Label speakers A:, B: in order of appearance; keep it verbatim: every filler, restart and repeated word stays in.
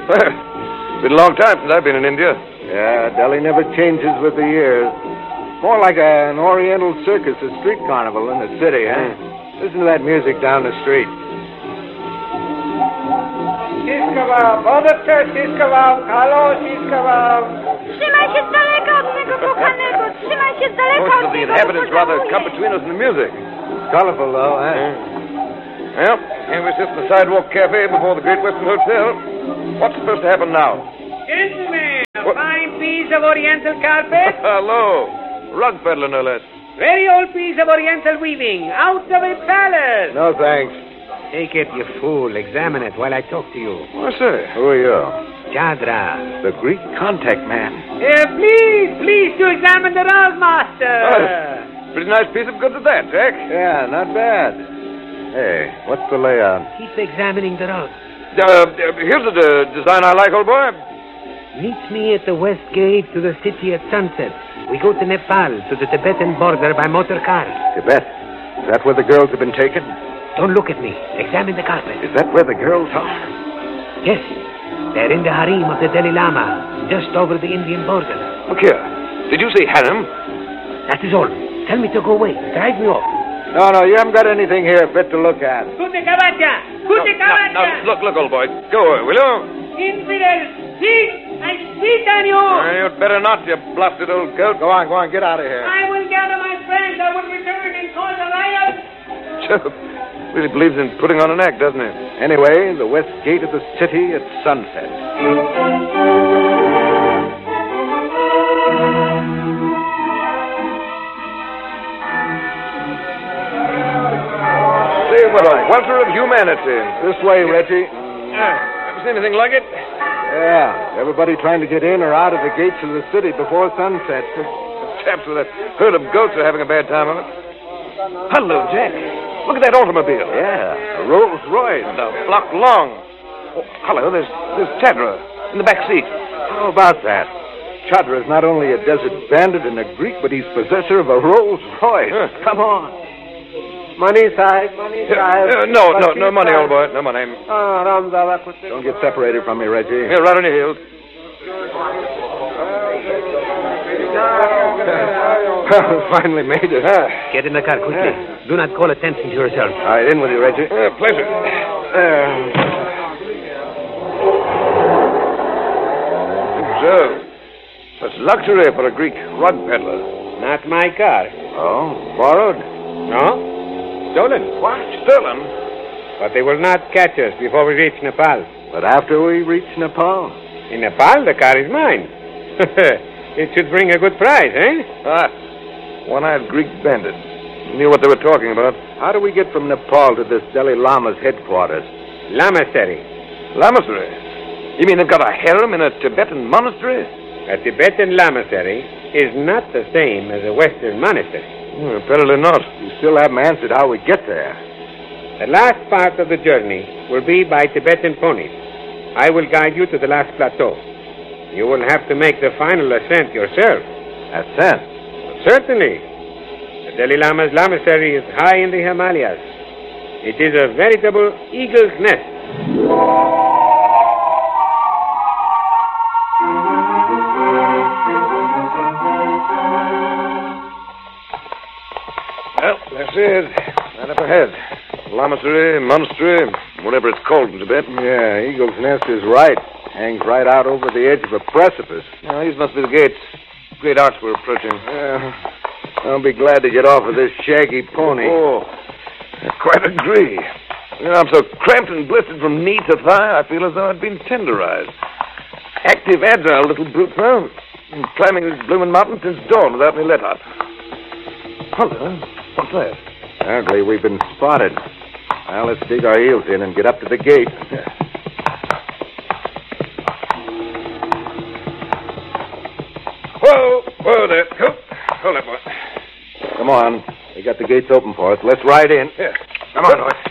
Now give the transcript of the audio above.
A: Well, it's been a long time since I've been in India.
B: Yeah, Delhi never changes with the years. More like a, an oriental circus, a street carnival in the city, huh? Mm. Listen to that music down the street.
C: Shish kebab, बहुत अच्छा shish kebab, खा लो shish kebab.
D: Trzymaj się z daleka od mego kochanego, trzymaj się z daleka
A: Most
D: od
A: of the
D: niego,
A: inhabitants
D: bo
A: rather
D: pożałuję.
A: come between us and the music.
B: Colorful, though, huh?
A: Mm. Well, here we sit in the sidewalk cafe before the Great Western Hotel. What's supposed to happen now?
C: Gentlemen, a
A: What?
C: fine piece of oriental carpet.
A: Hello. Rug peddler, no less.
C: Very old piece of oriental weaving, out of a palace.
B: No, thanks.
E: Take it, you fool. Examine it while I talk to you.
A: What's that?
B: Who are you?
E: Chandra.
B: The Greek contact man.
C: Uh, please, please to examine the rug, master.
A: Oh, pretty nice piece of goods at that, Jack.
B: Yeah, not bad. Hey, what's the layout?
E: Keep examining the rug.
A: Uh, here's a uh, design I like, old boy.
E: Meet me at the west gate to the city at sunset. We go to Nepal, to the Tibetan border by motor car.
B: Tibet. Is that where the girls have been taken?
E: Don't look at me. Examine the carpet.
B: Is that where the girls are?
E: Yes. They're in the harem of the Dalai Lama, just over the Indian border.
A: Look here. Did you say harem?
E: That is all. Tell me to go away. Drive me off.
B: No, no, you haven't got anything here fit to look at.
C: Kute kabacha, kute
A: No, no, no,
C: kabacha.
A: look, look, old boy. Go away, will you?
C: Infidel, speak, I speak on you.
A: Uh, you'd better not, you blasted old goat.
B: Go on, go on, get out of here.
C: I will gather my strength. I will return and cause a riot.
A: Joe really believes in putting on an act, doesn't he?
B: Anyway, the west gate of the city at sunset.
A: See what a welter of humanity.
B: This way, Reggie.
A: Uh, ever seen anything like it?
B: Yeah, everybody trying to get in or out of the gates of the city before sunset.
A: Chaps with that herd of goats are having a bad time of it. Hello, Jack. Look at that automobile.
B: Yeah, a Rolls Royce.
A: And a block long. Oh, hello, there's, there's Chandra in the back seat.
B: How about that? Chandra is not only a desert bandit and a Greek, but he's possessor of a Rolls Royce.
A: Huh.
B: Come on. Money side, money side.
A: Uh, no, no, no money, old boy. No money.
B: Don't get separated from me, Reggie.
A: Here, right on your heels.
B: Finally made it.
E: Get in the car quickly. Do not call attention to yourself.
B: All right, in with you, Reggie.
A: Uh, pleasure. So, such luxury for a Greek rug peddler.
E: Not my car.
B: Oh, borrowed?
E: No? Stolen.
A: What? Stolen?
E: But they will not catch us before we reach Nepal.
B: But after we reach Nepal.
E: In Nepal, the car is mine. It should bring a good price, eh?
A: Ah, one-eyed Greek bandit. Knew what they were talking about.
B: How do we get from Nepal to this Dalai Lama's headquarters?
E: Lamasery.
A: Lamasery? You mean they've got a harem in a Tibetan monastery?
E: A Tibetan lamasery is not the same as a Western monastery.
A: Hmm, apparently not.
B: You still haven't answered how we get there.
E: The last part of the journey will be by Tibetan ponies. I will guide you to the last plateau. You will have to make the final ascent yourself.
B: Ascent?
E: Certainly. The Dalai Lama's lamasery is high in the Himalayas. It is a veritable eagle's nest.
A: Well, that's it. Right up ahead. Lamasery, monastery, whatever it's called in Tibet.
B: Yeah, Eagle's Nest is right. Hangs right out over the edge of a precipice.
A: Now, these must be the gates. Great arch we're approaching.
B: Yeah. I'll be glad to get off of this shaggy pony.
A: Oh, I quite agree. You know, I'm so cramped and blistered from knee to thigh, I feel as though I'd been tenderized. Active, agile little brute, though. Been climbing this blooming mountain since dawn without any let up. Hello. What's that?
B: Apparently we've been spotted. Now let's dig our heels in and get up to the gate.
A: Whoa, whoa there. Oh, hold that, boy.
B: Come on. We got the gates open for us. Let's ride in.
A: Here. Come on, boy.